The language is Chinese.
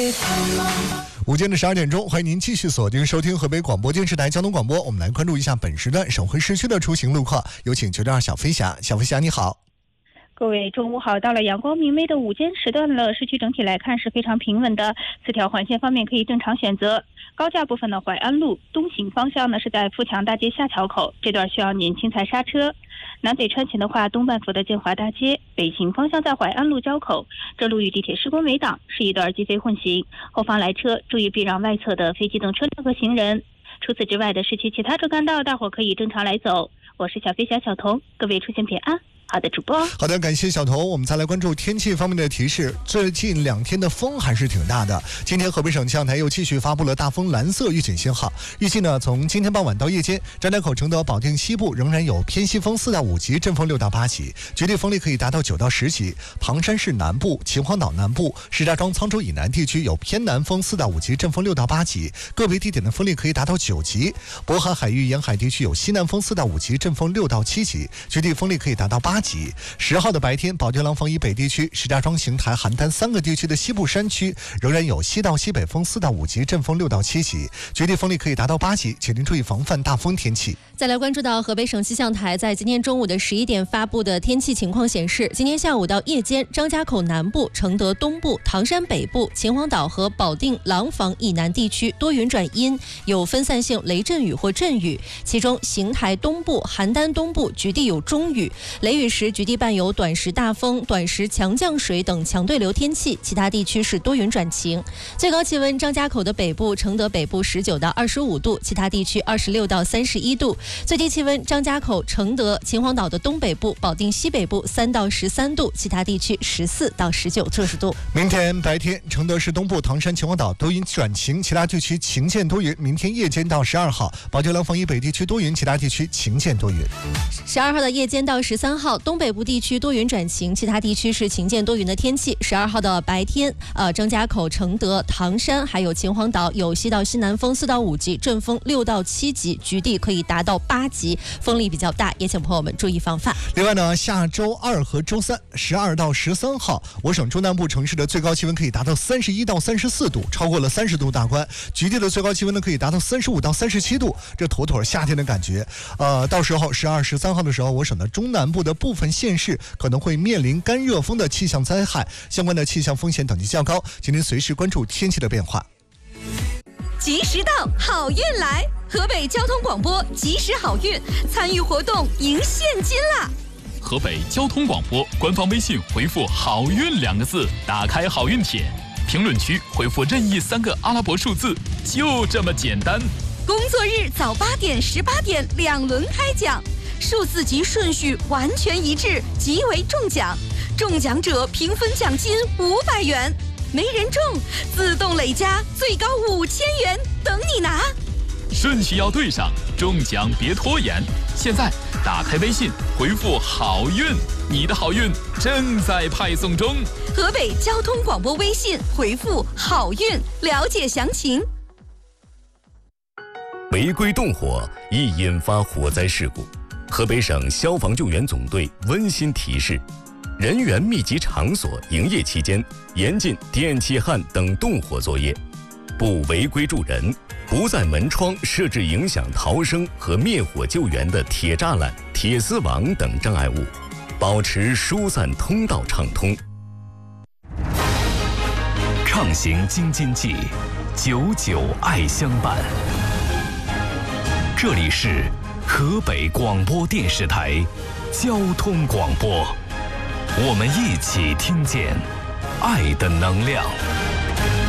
午间的12点钟，欢迎您继续锁定收听河北广播电视台交通广播。我们来关注一下本时段省会市区的出行路况，有请9.2小飞侠。小飞侠你好。 各位中午好，到了阳光明媚的午间时段了，市区整体来看是非常平稳的，4条环线方面可以正常选择。高架部分的淮安路东行方向呢是在富强大街下桥口，这段需要您轻踩刹车。南北穿行的话，东半幅的建华大街，北行方向在淮安路交口，这路与地铁施工围挡，是一段机飞混行，后方来车注意避让外侧的非机动车辆和行人。除此之外的市区其他主干道，大伙可以正常来走。我是小飞侠小童，各位出行平安。好的，主播。好的，感谢小童。我们再来关注天气方面的提示。最近2天的风还是挺大的。今天河北省气象台又继续发布了大风蓝色预警信号。预计呢，从今天傍晚到夜间，张家口、承德、保定西部仍然有偏西风4到5级，阵风6到8级，局地风力可以达到9到10级。唐山市南部、秦皇岛南部、石家庄、沧州以南地区有偏南风4到5级，阵风6到8级，个别地点的风力可以达到9级。渤海海域沿海地区有西南风4到5级，阵风6到7级，局地风力可以达到8级。10号的白天，保定廊坊以北地区、石家庄、邢台、邯郸3个地区的西部山区仍然有西到西北风4到5级，阵风6到7级，局地风力可以达到8级，请您注意防范大风天气。 再来关注到河北省气象台在今天中午的11点发布的天气情况显示，今天下午到夜间，张家口南部、承德东部、唐山北部、秦皇岛和保定廊坊以南地区多云转阴，有分散性雷阵雨或阵雨，其中邢台东部、邯郸东部局地有中雨，雷雨时局地伴有短时大风、短时强降水等强对流天气，其他地区是多云转晴。最高气温，张家口的北部、承德北部19到25度，其他地区26到31度。最低气温，张家口、承德、秦皇岛的东北部、保定西北部3到13度，其他地区14到19摄氏度。 明天白天，承德市东部、唐山、秦皇岛多云转晴，其他地区晴间多云。明天夜间到12号，保定廊坊以北地区多云，其他地区晴间多云。 12号的夜间到13号，东北部地区多云转晴，其他地区是晴间多云的天气。12号的白天，张家口、承德、唐山还有秦皇岛有西到西南风4到5级，阵风6到7级，局地可以达到8级，风力比较大，也请朋友们注意防范。 另外呢，下周2和周3，12到13号，我省中南部城市的最高气温可以达到31到34度，超过了30度大关，局地的最高气温呢可以达到35到37度，这妥妥夏天的感觉。到时候12、13号的时候，我省的中南部的部分县市可能会面临干热风的气象灾害，相关的气象风险等级较高，请您随时关注天气的变化。 及时到，好运来！河北交通广播及时好运，参与活动赢现金啦！ 河北交通广播官方微信回复好运2个字，打开好运帖，评论区回复任意3个阿拉伯数字，就这么简单。 工作日早8点、18点2轮开奖，数字及顺序完全一致，即为中奖。中奖者平分奖金500元，没人中自动累加最高5000元，等你拿。 顺序要对上，中奖别拖延。现在打开微信回复好运，你的好运正在派送中。 河北交通广播微信回复好运，了解详情。 违规动火易引发火灾事故，河北省消防救援总队温馨提示：人员密集场所营业期间，严禁电气焊等动火作业，不违规助人，不在门窗设置影响逃生和灭火救援的铁栅栏、铁丝网等障碍物，保持疏散通道畅通。 畅行京津冀，久久爱相伴。这里是河北广播电视台交通广播，我们一起听见爱的能量。